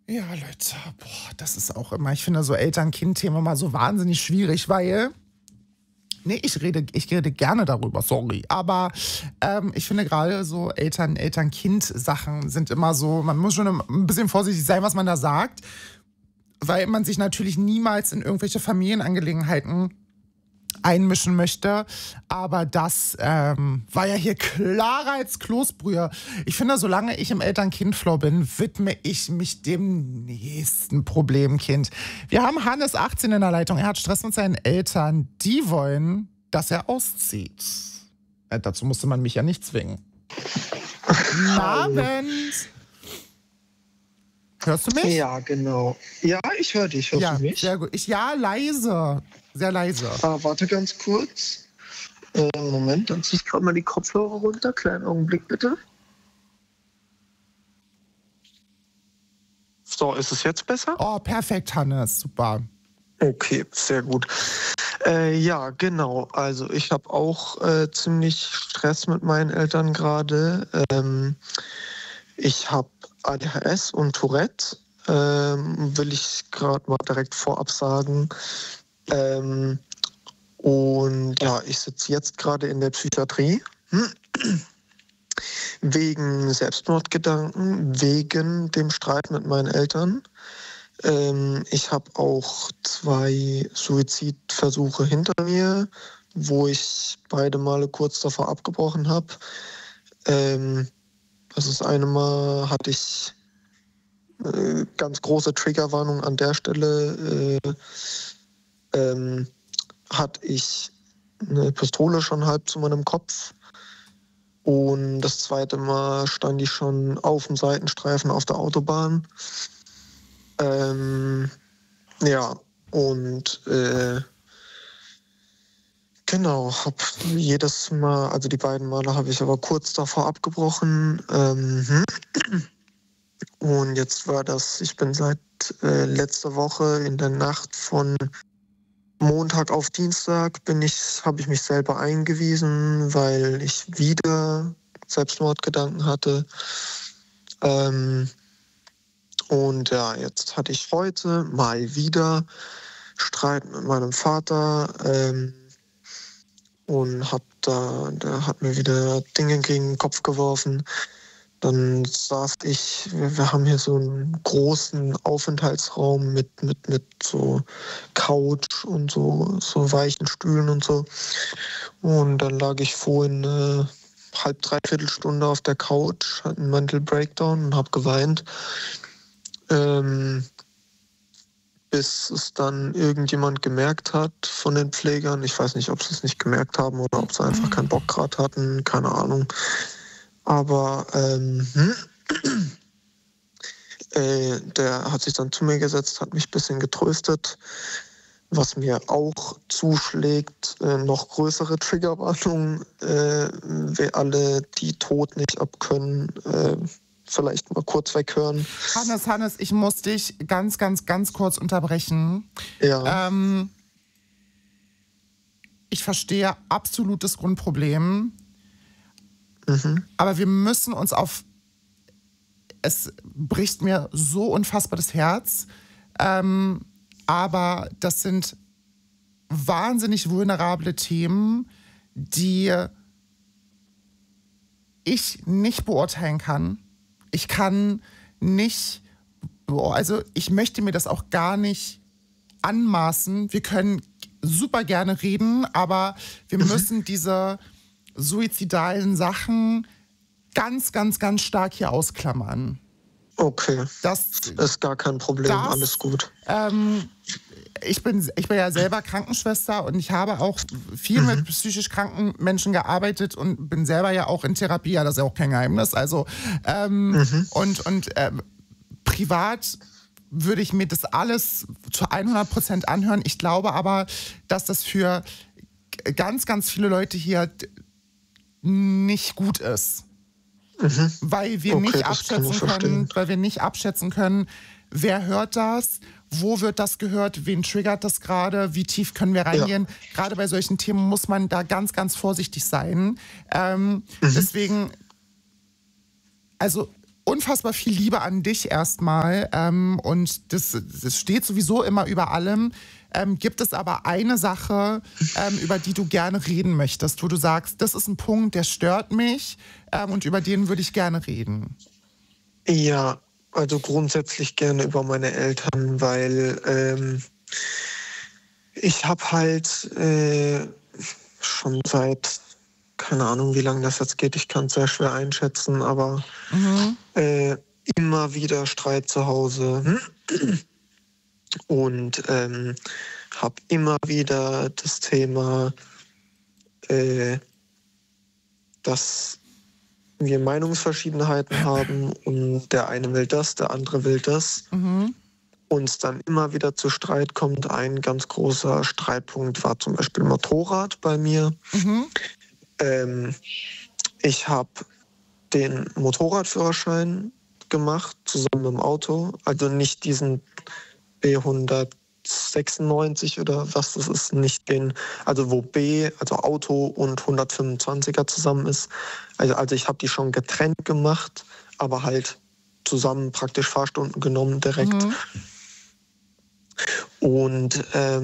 Ja, Leute, boah, das ist auch immer, ich finde so Eltern-Kind-Thema mal so wahnsinnig schwierig, weil, nee, ich rede gerne darüber, sorry, aber ich finde gerade so Eltern-Kind-Sachen sind immer so, man muss schon ein bisschen vorsichtig sein, was man da sagt, weil man sich natürlich niemals in irgendwelche Familienangelegenheiten einmischen möchte. Aber das war ja hier klarer als Kloßbrühe. Ich finde, solange ich im Eltern-Kind-Flow bin, widme ich mich dem nächsten Problemkind. Wir haben Hannes, 18, in der Leitung. Er hat Stress mit seinen Eltern. Die wollen, dass er auszieht. Dazu musste man mich ja nicht zwingen. Guten Abend. Hörst du mich? Ja, genau. Ja, ich höre dich. Hörst Ja, du mich? sehr gut. Leise. Sehr leise. Warte ganz kurz. Moment, dann ziehe ich gerade mal die Kopfhörer runter. Kleinen Augenblick bitte. So, ist es jetzt besser? Oh, perfekt, Hannes. Super. Okay, sehr gut. Ja, genau. Also ich habe auch ziemlich Stress mit meinen Eltern gerade. Ich habe ADHS und Tourette. Will ich gerade mal direkt vorab sagen. Und ja, ich sitze jetzt gerade in der Psychiatrie wegen Selbstmordgedanken, wegen dem Streit mit meinen Eltern. Ich habe auch 2 Suizidversuche hinter mir, wo ich beide Male kurz davor abgebrochen habe. Das eine Mal hatte ich ganz große Triggerwarnung an der Stelle. Hatte ich eine Pistole schon halb zu meinem Kopf. Und das zweite Mal stand ich schon auf dem Seitenstreifen auf der Autobahn. Ja, und genau, habe jedes Mal, also die beiden Male habe ich aber kurz davor abgebrochen. Und jetzt war das, ich bin seit letzter Woche in der Nacht von Montag auf Dienstag habe ich mich selber eingewiesen, weil ich wieder Selbstmordgedanken hatte. Und ja, jetzt hatte ich heute mal wieder Streit mit meinem Vater und der hat mir wieder Dinge gegen den Kopf geworfen. Dann wir haben hier so einen großen Aufenthaltsraum mit so Couch und so weichen Stühlen und so. Und dann lag ich vorhin eine halb, dreiviertel Stunde auf der Couch, hatte einen Mental Breakdown und habe geweint. Bis es dann irgendjemand gemerkt hat von den Pflegern. Ich weiß nicht, ob sie es nicht gemerkt haben oder ob sie einfach keinen Bock gerade hatten, keine Ahnung. Aber der hat sich dann zu mir gesetzt, hat mich ein bisschen getröstet. Was mir auch zuschlägt, noch größere Triggerwarnungen, wir alle, die Tod nicht abkönnen, vielleicht mal kurz weghören. Hannes, ich muss dich ganz, ganz, ganz kurz unterbrechen. Ja. Ich verstehe absolut das Grundproblem. Aber wir müssen uns es bricht mir so unfassbar das Herz, aber das sind wahnsinnig vulnerable Themen, die ich nicht beurteilen kann. Ich kann nicht, also ich möchte mir das auch gar nicht anmaßen. Wir können super gerne reden, aber wir müssen diese suizidalen Sachen ganz, ganz, ganz stark hier ausklammern. Okay, das ist gar kein Problem, alles gut. Ich bin ja selber Krankenschwester und ich habe auch viel mit psychisch kranken Menschen gearbeitet und bin selber ja auch in Therapie, ja, das ist ja auch kein Geheimnis. Also, privat würde ich mir das alles zu 100% anhören. Ich glaube aber, dass das für ganz, ganz viele Leute hier nicht gut ist. Weil wir nicht abschätzen können, wer hört das, wo wird das gehört, wen triggert das gerade, wie tief können wir reingehen. Ja. Gerade bei solchen Themen muss man da ganz, ganz vorsichtig sein. Deswegen, also unfassbar viel Liebe an dich erstmal und das steht sowieso immer über allem. Gibt es aber eine Sache, über die du gerne reden möchtest, wo du sagst, das ist ein Punkt, der stört mich und über den würde ich gerne reden? Ja, also grundsätzlich gerne über meine Eltern, weil ich habe halt schon seit, keine Ahnung, wie lange das jetzt geht, ich kann es sehr schwer einschätzen, aber immer wieder Streit zu Hause und habe immer wieder das Thema, dass wir Meinungsverschiedenheiten haben und der eine will das, der andere will das. Und es dann immer wieder zu Streit kommt. Ein ganz großer Streitpunkt war zum Beispiel Motorrad bei mir. Ich habe den Motorradführerschein gemacht, zusammen mit dem Auto. Also nicht diesen B196 oder was das ist, nicht den, also wo B, also Auto und 125er zusammen ist. Also ich habe die schon getrennt gemacht, aber halt zusammen praktisch Fahrstunden genommen direkt. Und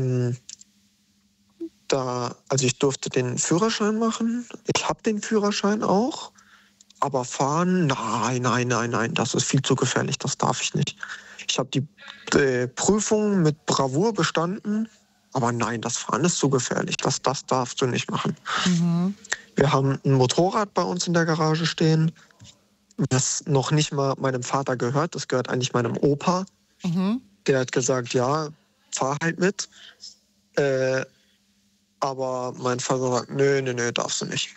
also ich durfte den Führerschein machen. Ich habe den Führerschein auch, aber fahren, nein, das ist viel zu gefährlich, das darf ich nicht. Ich habe die Prüfung mit Bravour bestanden, aber nein, das Fahren ist zu gefährlich, das darfst du nicht machen. Wir haben ein Motorrad bei uns in der Garage stehen, das noch nicht mal meinem Vater gehört, das gehört eigentlich meinem Opa. Der hat gesagt, ja, fahr halt mit. Aber mein Vater sagt, nö, darfst du nicht.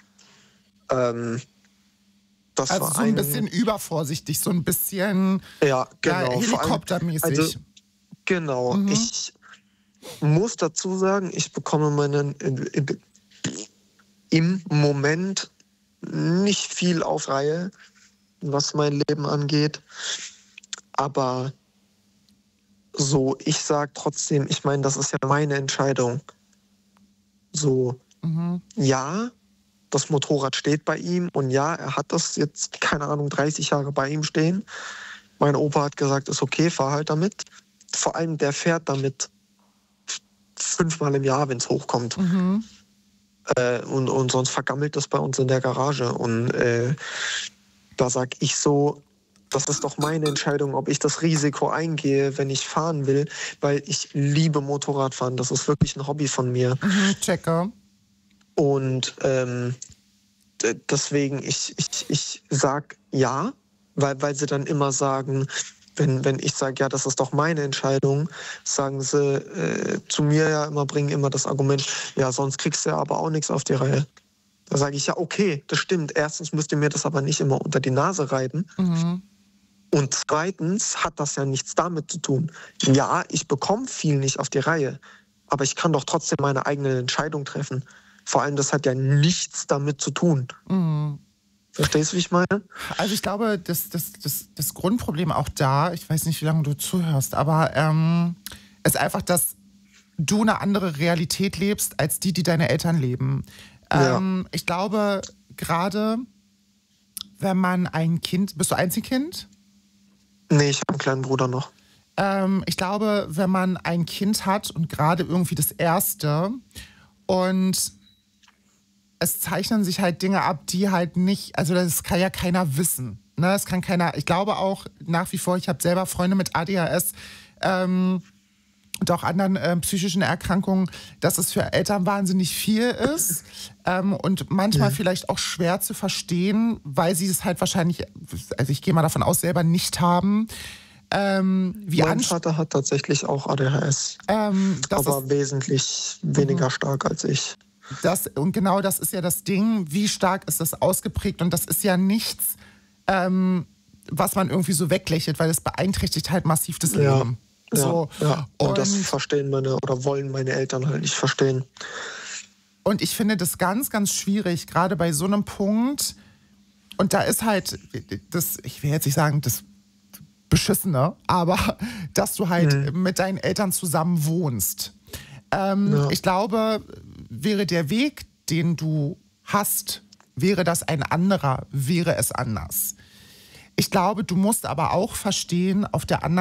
Das also war so ein bisschen übervorsichtig, so ein bisschen ja, genau. Helikoptermäßig. Also, genau. Ich muss dazu sagen, ich bekomme im Moment nicht viel auf Reihe, was mein Leben angeht. Aber so, ich sage trotzdem, ich meine, das ist ja meine Entscheidung. So, ja, das Motorrad steht bei ihm und ja, er hat das jetzt, keine Ahnung, 30 Jahre bei ihm stehen. Mein Opa hat gesagt, ist okay, fahr halt damit. Vor allem, der fährt damit 5-mal im Jahr, wenn es hochkommt. Und sonst vergammelt das bei uns in der Garage. Und da sag ich so, das ist doch meine Entscheidung, ob ich das Risiko eingehe, wenn ich fahren will, weil ich liebe Motorradfahren. Das ist wirklich ein Hobby von mir. Checker. Und deswegen, ich sag ja, weil sie dann immer sagen, wenn ich sage, ja, das ist doch meine Entscheidung, sagen sie zu mir ja immer, bringen immer das Argument, ja, sonst kriegst du ja aber auch nichts auf die Reihe. Da sage ich, ja, okay, das stimmt. Erstens müsst ihr mir das aber nicht immer unter die Nase reiben. Und zweitens hat das ja nichts damit zu tun. Ja, ich bekomme viel nicht auf die Reihe, aber ich kann doch trotzdem meine eigene Entscheidung treffen. Vor allem, das hat ja nichts damit zu tun. Verstehst du, wie ich meine? Also ich glaube, das Grundproblem auch da, ich weiß nicht, wie lange du zuhörst, aber ist einfach, dass du eine andere Realität lebst, als die deine Eltern leben. Ich glaube, gerade wenn man ein Kind, bist du Einzelkind? Nee, ich habe einen kleinen Bruder noch. Ich glaube, wenn man ein Kind hat und gerade irgendwie das erste und es zeichnen sich halt Dinge ab, die halt nicht, also das kann ja keiner wissen. Ne? Das kann keiner, ich glaube auch nach wie vor, ich habe selber Freunde mit ADHS und auch anderen psychischen Erkrankungen, dass es für Eltern wahnsinnig viel ist und manchmal vielleicht auch schwer zu verstehen, weil sie es halt wahrscheinlich, also ich gehe mal davon aus, selber nicht haben. Mein Vater hat tatsächlich auch ADHS, aber wesentlich weniger stark als ich. Und genau das ist ja das Ding, wie stark ist das ausgeprägt und das ist ja nichts, was man irgendwie so weglächelt, weil es beeinträchtigt halt massiv das Leben. So. Ja. Und das verstehen wollen meine Eltern halt nicht verstehen. Und ich finde das ganz, ganz schwierig, gerade bei so einem Punkt. Und da ist halt das, ich will jetzt nicht sagen, das Beschissene, aber dass du halt mit deinen Eltern zusammen wohnst. Ich glaube, wäre der Weg, den du hast, wäre das ein anderer, wäre es anders. Ich glaube, du musst aber auch verstehen, auf der anderen